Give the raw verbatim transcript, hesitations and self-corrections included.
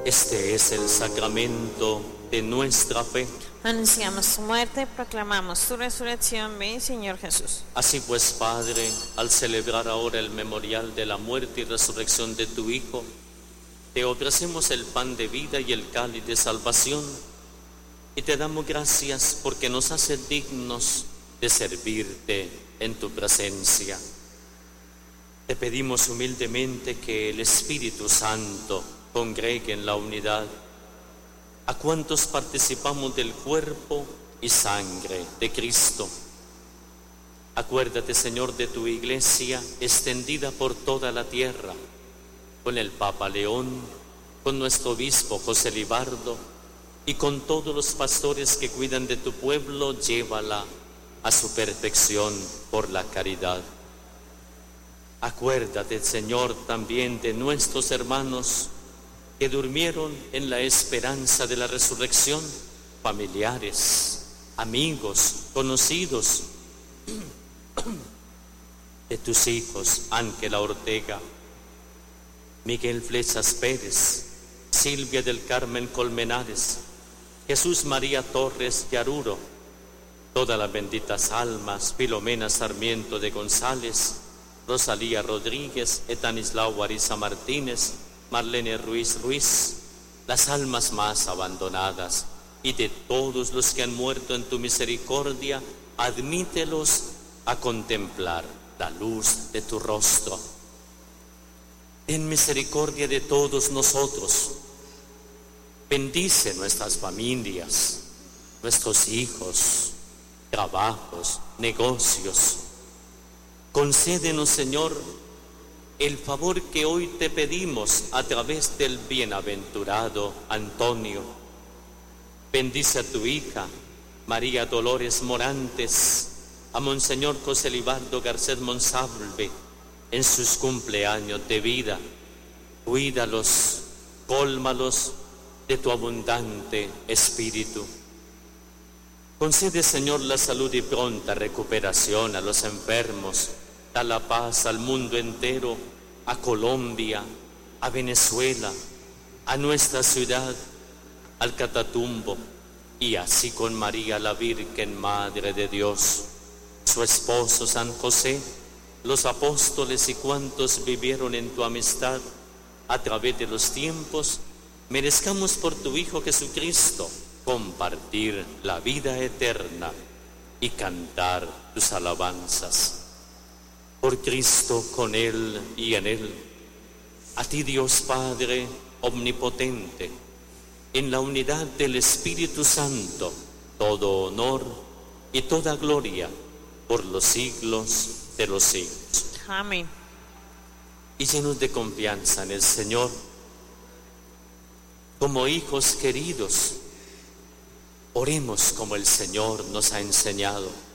Este es el sacramento de nuestra fe. Anunciamos tu muerte, proclamamos tu resurrección. Ven, Señor Jesús. Así pues, Padre, al celebrar ahora el memorial de la muerte y resurrección de tu Hijo, te ofrecemos el pan de vida y el cáliz de salvación, y te damos gracias porque nos haces dignos de servirte en tu presencia. Te pedimos humildemente que el Espíritu Santo congregue en la unidad a cuantos participamos del cuerpo y sangre de Cristo. Acuérdate, Señor, de tu iglesia extendida por toda la tierra, con el Papa León, con nuestro obispo José Libardo y con todos los pastores que cuidan de tu pueblo. Llévala a su perfección por la caridad. Acuérdate, Señor, también de nuestros hermanos que durmieron en la esperanza de la resurrección, familiares, amigos, conocidos, de tus hijos Ángela Ortega, Miguel Flechas Pérez, Silvia del Carmen Colmenares, Jesús María Torres Yaruro, todas las benditas almas, Filomena Sarmiento de González, Rosalía Rodríguez, Etanislao Ariza Martínez, Marlene Ruiz Ruiz, las almas más abandonadas, y de todos los que han muerto en tu misericordia, admítelos a contemplar la luz de tu rostro. Ten misericordia de todos nosotros. Bendice nuestras familias, nuestros hijos, trabajos, negocios. Concédenos, Señor, el favor que hoy te pedimos a través del bienaventurado Antonio. Bendice a tu hija, María Dolores Morantes, a Monseñor José Libardo Garcés Monsalve, en sus cumpleaños de vida. Cuídalos, cólmalos de tu abundante espíritu. Concede, Señor, la salud y pronta recuperación a los enfermos. Da la paz al mundo entero, a Colombia, a Venezuela, a nuestra ciudad, al Catatumbo, y así con María la Virgen, Madre de Dios, su esposo San José, los apóstoles y cuantos vivieron en tu amistad a través de los tiempos, merezcamos por tu Hijo Jesucristo compartir la vida eterna y cantar tus alabanzas. Por Cristo, con Él y en Él, a ti, Dios Padre omnipotente, en la unidad del Espíritu Santo, todo honor y toda gloria por los siglos de los siglos. Amén. Y llenos de confianza en el Señor, como hijos queridos, oremos como el Señor nos ha enseñado.